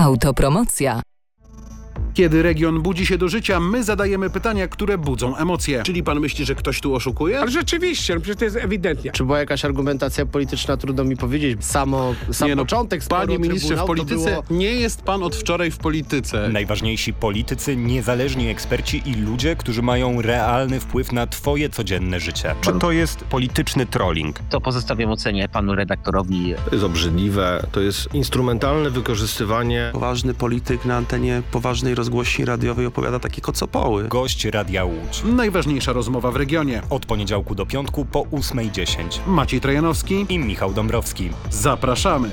Autopromocja. Kiedy region budzi się do życia, my zadajemy pytania, które budzą emocje. Czyli pan myśli, że ktoś tu oszukuje? Ale rzeczywiście, przecież to jest ewidentnie. Czy była jakaś argumentacja polityczna, trudno mi powiedzieć. Sam początek sporu Panie ministrze, w polityce było... nie jest pan od wczoraj w polityce. Najważniejsi politycy, niezależni eksperci i ludzie, którzy mają realny wpływ na twoje codzienne życie. Czy to jest polityczny trolling? To pozostawiam ocenie panu redaktorowi. To jest obrzydliwe, to jest instrumentalne wykorzystywanie. Poważny polityk na antenie poważnej rozgłośni radiowej opowiada takie kocopoły. Gość Radia Łódź. Najważniejsza rozmowa w regionie. Od poniedziałku do piątku po 8:10. Maciej Trojanowski I Michał Dąbrowski. Zapraszamy.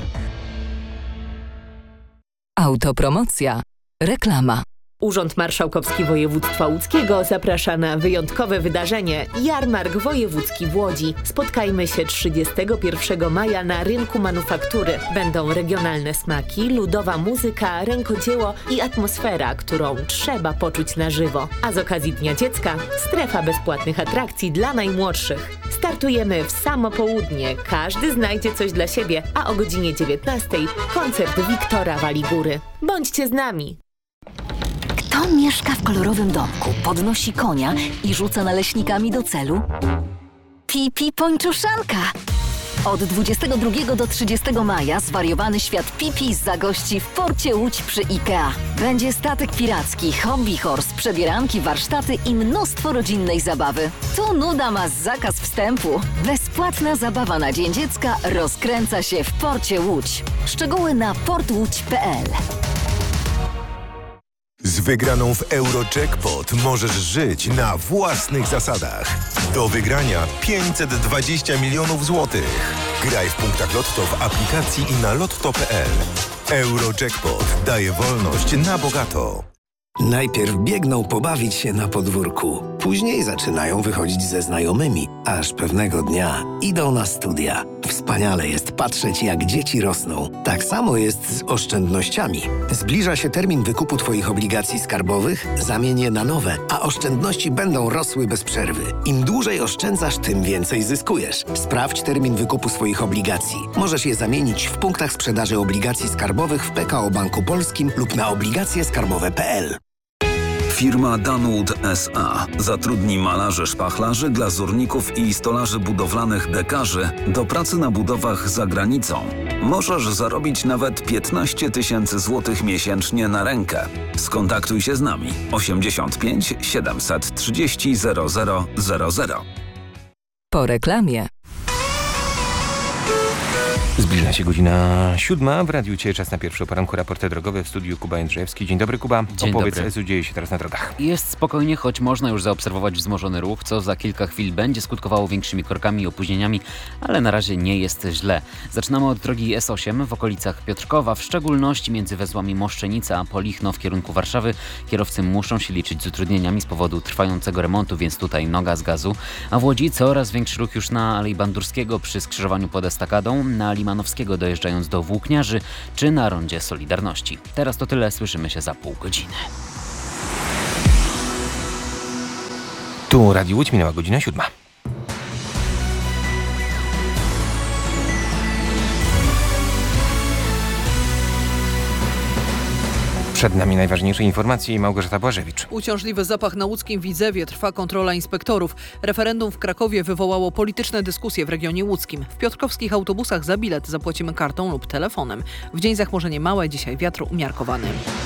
Autopromocja. Reklama. Urząd Marszałkowski Województwa Łódzkiego zaprasza na wyjątkowe wydarzenie Jarmark Wojewódzki w Łodzi. Spotkajmy się 31 maja na Rynku Manufaktury. Będą regionalne smaki, ludowa muzyka, rękodzieło i atmosfera, którą trzeba poczuć na żywo. A z okazji Dnia Dziecka strefa bezpłatnych atrakcji dla najmłodszych. Startujemy w samo południe. Każdy znajdzie coś dla siebie, a o godzinie 19 koncert Wiktora Waligury. Bądźcie z nami! Kto mieszka w kolorowym domku, podnosi konia i rzuca naleśnikami do celu? Pipi Pończuszanka! Od 22 do 30 maja zwariowany świat Pipi zagości w porcie Łódź przy IKEA. Będzie statek piracki, hobby horse, przebieranki, warsztaty i mnóstwo rodzinnej zabawy. Tu nuda ma zakaz wstępu. Bezpłatna zabawa na Dzień Dziecka rozkręca się w porcie Łódź. Szczegóły na portłódź.pl. Z wygraną w Eurojackpot możesz żyć na własnych zasadach. Do wygrania 520 milionów złotych. Graj w punktach Lotto w aplikacji i na lotto.pl. Eurojackpot daje wolność na bogato. Najpierw biegną pobawić się na podwórku. Później zaczynają wychodzić ze znajomymi, aż pewnego dnia idą na studia. Wspaniale jest patrzeć, jak dzieci rosną. Tak samo jest z oszczędnościami. Zbliża się termin wykupu Twoich obligacji skarbowych, zamień je na nowe, a oszczędności będą rosły bez przerwy. Im dłużej oszczędzasz, tym więcej zyskujesz. Sprawdź termin wykupu swoich obligacji. Możesz je zamienić w punktach sprzedaży obligacji skarbowych w PKO Banku Polskim lub na obligacjeskarbowe.pl. Firma Danwood S.A. zatrudni malarzy, szpachlarzy, glazurników i stolarzy budowlanych dekarzy do pracy na budowach za granicą. Możesz zarobić nawet 15 000 złotych miesięcznie na rękę. Skontaktuj się z nami 85 730 0000. Po reklamie. Zbliża się godzina 7. W Radiu Cię czas na pierwszy o poranku raporty drogowe w studiu Kuba Jędrzejewski. Dzień dobry, Kuba. Opowiedz, co dzieje się teraz na drogach. Jest spokojnie, choć można już zaobserwować wzmożony ruch, co za kilka chwil będzie skutkowało większymi korkami i opóźnieniami, ale na razie nie jest źle. Zaczynamy od drogi S8 w okolicach Piotrkowa, w szczególności między węzłami Moszczenica a Polichno w kierunku Warszawy. Kierowcy muszą się liczyć z utrudnieniami z powodu trwającego remontu, więc tutaj noga z gazu. A w Łodzi coraz większy ruch już na Alei Bandurskiego przy skrzyżowaniu pod Estakadą, na Limanowskiego dojeżdżając do Włókniarzy czy na rondzie Solidarności. Teraz to tyle, słyszymy się za pół godziny. Tu Radio Łódź, minęła godzina 7. Przed nami najważniejsze informacje i Małgorzata Błażewicz. Uciążliwy zapach na łódzkim Widzewie, trwa kontrola inspektorów. Referendum w Krakowie wywołało polityczne dyskusje w regionie łódzkim. W piotrkowskich autobusach za bilet zapłacimy kartą lub telefonem. W dzień zachmurzenie małe, dzisiaj wiatr umiarkowany.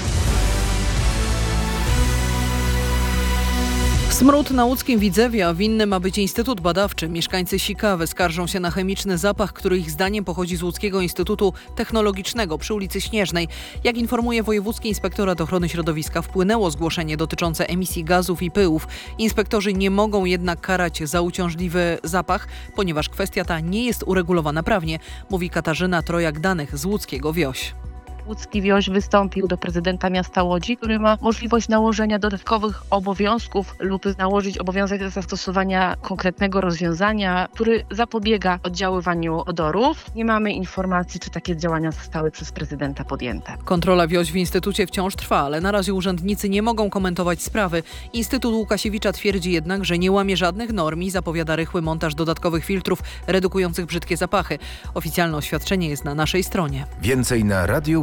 Smród na łódzkim Widzewie, a winny ma być Instytut Badawczy. Mieszkańcy Sikawy skarżą się na chemiczny zapach, który ich zdaniem pochodzi z Łódzkiego Instytutu Technologicznego przy ulicy Śnieżnej. Jak informuje Wojewódzki Inspektorat Ochrony Środowiska, wpłynęło zgłoszenie dotyczące emisji gazów i pyłów. Inspektorzy nie mogą jednak karać za uciążliwy zapach, ponieważ kwestia ta nie jest uregulowana prawnie, mówi Katarzyna Trojak-Danych z łódzkiego Wioś. Łódzki Wioś wystąpił do prezydenta miasta Łodzi, który ma możliwość nałożenia dodatkowych obowiązków lub nałożyć obowiązek zastosowania konkretnego rozwiązania, który zapobiega oddziaływaniu odorów. Nie mamy informacji, czy takie działania zostały przez prezydenta podjęte. Kontrola Wioś w Instytucie wciąż trwa, ale na razie urzędnicy nie mogą komentować sprawy. Instytut Łukasiewicza twierdzi jednak, że nie łamie żadnych norm i zapowiada rychły montaż dodatkowych filtrów redukujących brzydkie zapachy. Oficjalne oświadczenie jest na naszej stronie. Więcej na Radio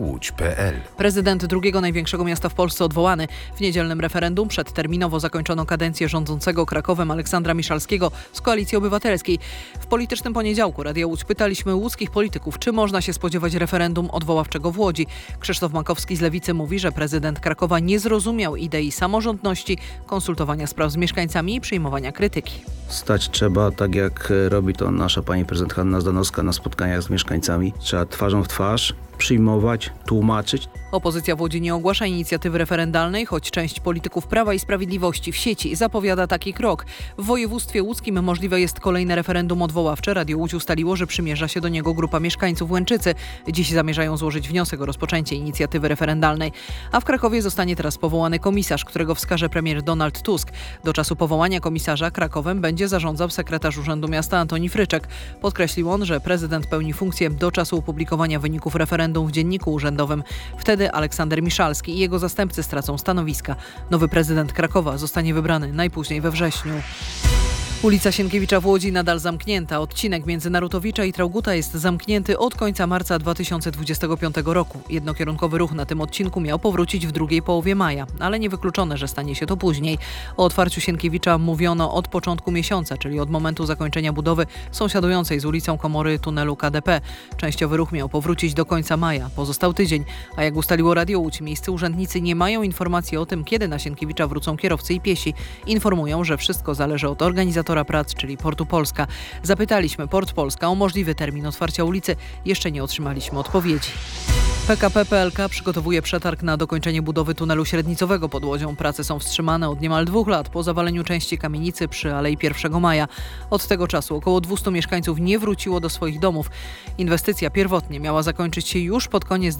łódź.pl. Prezydent drugiego największego miasta w Polsce odwołany. W niedzielnym referendum przedterminowo zakończono kadencję rządzącego Krakowem Aleksandra Miszalskiego z Koalicji Obywatelskiej. W politycznym poniedziałku Radia Łódź pytaliśmy łódzkich polityków, czy można się spodziewać referendum odwoławczego w Łodzi. Krzysztof Makowski z Lewicy mówi, że prezydent Krakowa nie zrozumiał idei samorządności, konsultowania spraw z mieszkańcami i przyjmowania krytyki. Stać trzeba, tak jak robi to nasza pani prezydent Hanna Zdanowska na spotkaniach z mieszkańcami. Trzeba twarzą w twarz przyjmować, tłumaczyć. Opozycja w Łodzi nie ogłasza inicjatywy referendalnej, choć część polityków Prawa i Sprawiedliwości w sieci zapowiada taki krok. W województwie łódzkim możliwe jest kolejne referendum odwoławcze. Radio Łódź ustaliło, że przymierza się do niego grupa mieszkańców Łęczycy. Dziś zamierzają złożyć wniosek o rozpoczęcie inicjatywy referendalnej. A w Krakowie zostanie teraz powołany komisarz, którego wskaże premier Donald Tusk. Do czasu powołania komisarza Krakowem będzie zarządzał sekretarz Urzędu Miasta Antoni Fryczek. Podkreślił on, że prezydent pełni funkcję do czasu opublikowania wyników referendum w Dzienniku Urzędowym. Wtedy Aleksander Miszalski i jego zastępcy stracą stanowiska. Nowy prezydent Krakowa zostanie wybrany najpóźniej we wrześniu. Ulica Sienkiewicza w Łodzi nadal zamknięta. Odcinek między Narutowicza i Trauguta jest zamknięty od końca marca 2025 roku. Jednokierunkowy ruch na tym odcinku miał powrócić w drugiej połowie maja, ale niewykluczone, że stanie się to później. O otwarciu Sienkiewicza mówiono od początku miesiąca, czyli od momentu zakończenia budowy sąsiadującej z ulicą komory tunelu KDP. Częściowy ruch miał powrócić do końca maja. Pozostał tydzień, a jak ustaliło Radio Łódź, miejscy urzędnicy nie mają informacji o tym, kiedy na Sienkiewicza wrócą kierowcy i piesi. Informują, że wszystko zależy od organizatora prac, czyli Portu Polska. Zapytaliśmy Port Polska o możliwy termin otwarcia ulicy. Jeszcze nie otrzymaliśmy odpowiedzi. PKP PLK przygotowuje przetarg na dokończenie budowy tunelu średnicowego pod Łodzią. Prace są wstrzymane od niemal 2 lat po zawaleniu części kamienicy przy Alei 1 Maja. Od tego czasu około 200 mieszkańców nie wróciło do swoich domów. Inwestycja pierwotnie miała zakończyć się już pod koniec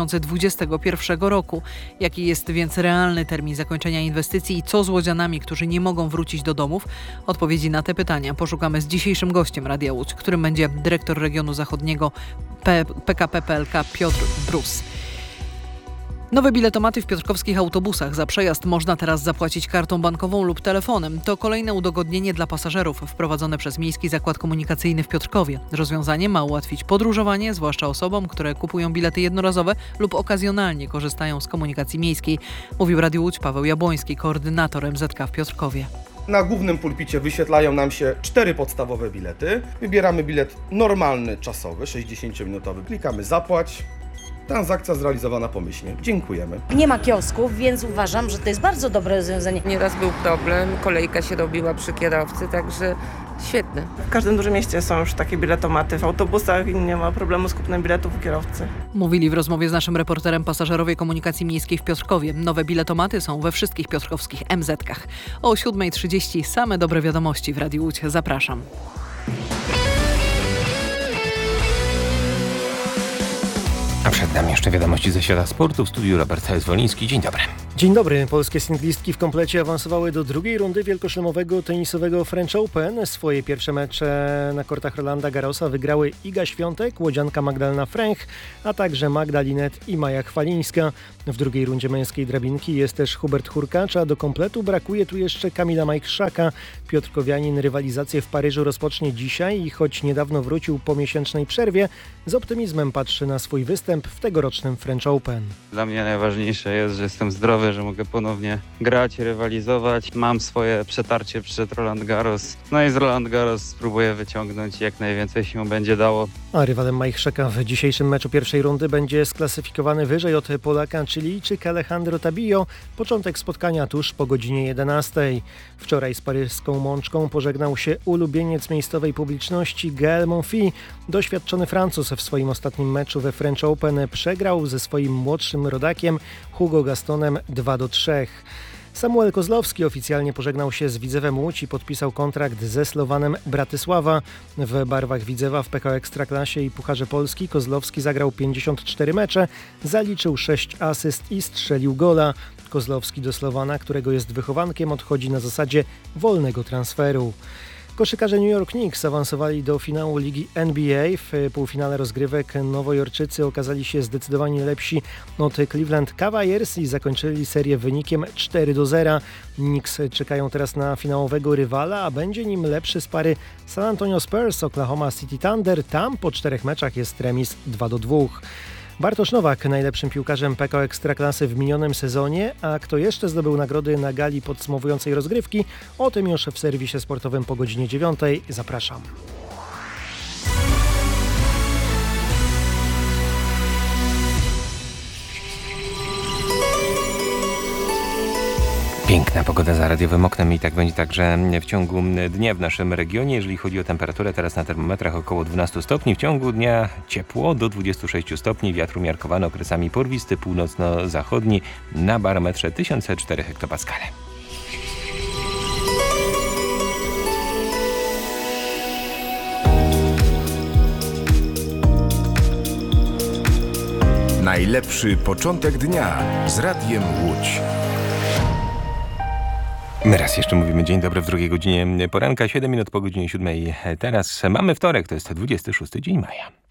2021 roku. Jaki jest więc realny termin zakończenia inwestycji i co z łodzianami, którzy nie mogą wrócić do domów? Odpowiedzi na te pytania poszukamy z dzisiejszym gościem Radia Łódź, którym będzie dyrektor regionu zachodniego PKP PLK Piotr Brus. Nowe biletomaty w piotrkowskich autobusach. Za przejazd można teraz zapłacić kartą bankową lub telefonem. To kolejne udogodnienie dla pasażerów wprowadzone przez Miejski Zakład Komunikacyjny w Piotrkowie. Rozwiązanie ma ułatwić podróżowanie, zwłaszcza osobom, które kupują bilety jednorazowe lub okazjonalnie korzystają z komunikacji miejskiej. Mówił Radiu Łódź Paweł Jabłoński, koordynator MZK w Piotrkowie. Na głównym pulpicie wyświetlają nam się 4 podstawowe bilety. Wybieramy bilet normalny, czasowy, 60-minutowy. Klikamy zapłać. Transakcja zrealizowana pomyślnie. Dziękujemy. Nie ma kiosków, więc uważam, że to jest bardzo dobre rozwiązanie. Nieraz był problem, kolejka się robiła przy kierowcy, także świetne. W każdym dużym mieście są już takie biletomaty w autobusach i nie ma problemu z kupnem biletów u kierowcy. Mówili w rozmowie z naszym reporterem pasażerowie komunikacji miejskiej w Piotrkowie. Nowe biletomaty są we wszystkich piotrkowskich MZ-kach. O 7:30 same dobre wiadomości w Radiu Łódź. Zapraszam. A przed nami jeszcze wiadomości ze świata sportu. W studiu Robert Zwoliński. Dzień dobry. Dzień dobry. Polskie singlistki w komplecie awansowały do drugiej rundy wielkoszlemowego tenisowego French Open. Swoje pierwsze mecze na kortach Rolanda Garrosa wygrały Iga Świątek, łodzianka Magdalena Fręch, a także Magda Linet i Maja Chwalińska. W drugiej rundzie męskiej drabinki jest też Hubert Hurkacz, a do kompletu brakuje tu jeszcze Kamila Majchrzaka. Piotrkowianin rywalizację w Paryżu rozpocznie dzisiaj i choć niedawno wrócił po miesięcznej przerwie, z optymizmem patrzy na swój występ w tegorocznym French Open. Dla mnie najważniejsze jest, że jestem zdrowy, że mogę ponownie grać, rywalizować. Mam swoje przetarcie przed Roland Garros. No i z Roland Garros spróbuję wyciągnąć jak najwięcej się mu będzie dało. A rywalem Majchrzaka w dzisiejszym meczu pierwszej rundy będzie sklasyfikowany wyżej od Polaka, Chilijczyk Alejandro Tabillo. Początek spotkania tuż po godzinie 11. Wczoraj z paryską Mączką pożegnał się ulubieniec miejscowej publiczności Gaël Monfils. Doświadczony Francuz w swoim ostatnim meczu we French Open przegrał ze swoim młodszym rodakiem Hugo Gastonem 2-3. Samuel Kozłowski oficjalnie pożegnał się z Widzewem Łódź i podpisał kontrakt ze Slowanem Bratysława. W barwach Widzewa w PKO Ekstraklasie i Pucharze Polski Kozłowski zagrał 54 mecze, zaliczył 6 asyst i strzelił gola. Kozłowski do Slowana, którego jest wychowankiem, odchodzi na zasadzie wolnego transferu. Koszykarze New York Knicks awansowali do finału ligi NBA. W półfinale rozgrywek Nowojorczycy okazali się zdecydowanie lepsi od Cleveland Cavaliers i zakończyli serię wynikiem 4-0. Knicks czekają teraz na finałowego rywala, a będzie nim lepszy z pary San Antonio Spurs, Oklahoma City Thunder. Tam po 4 meczach jest remis 2-2. Bartosz Nowak najlepszym piłkarzem PKO Ekstraklasy w minionym sezonie, a kto jeszcze zdobył nagrody na gali podsumowującej rozgrywki, o tym już w serwisie sportowym po godzinie 9. Zapraszam. Piękna pogoda za radiowym oknem i tak będzie także w ciągu dnia w naszym regionie. Jeżeli chodzi o temperaturę, teraz na termometrach około 12 stopni. W ciągu dnia ciepło do 26 stopni. Wiatr umiarkowany okresami porwisty, północno-zachodni na barometrze 1004 hektopaskale. Najlepszy początek dnia z Radiem Łódź. My raz jeszcze mówimy dzień dobry w drugiej godzinie poranka, 7 minut po godzinie 7. Teraz mamy wtorek, to jest 26 dzień maja.